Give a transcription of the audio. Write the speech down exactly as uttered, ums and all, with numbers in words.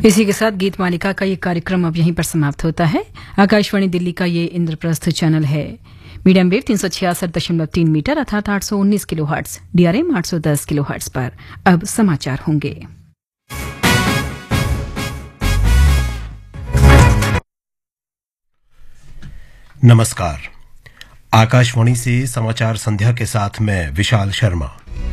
इसी के साथ गीत मालिका का ये कार्यक्रम अब यहीं पर समाप्त होता है। आकाशवाणी दिल्ली का ये इंद्रप्रस्थ चैनल है। मीडियम वेव तीन सौ छियासठ दशमलव तीन मीटर अर्थात आठ सौ उन्नीस किलो हर्ट्ज, डीआरएम आठ सौ दस किलो हर्ट्ज पर अब समाचार होंगे। नमस्कार, आकाशवाणी से समाचार संध्या के साथ मैं विशाल शर्मा।